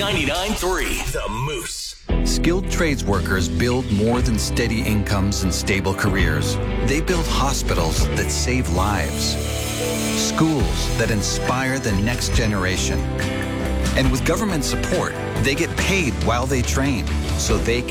99.3 The Moose. Skilled trades workers build more than steady incomes and stable careers. They build hospitals that save lives, schools that inspire the next generation. And with government support, they get paid while they train, so they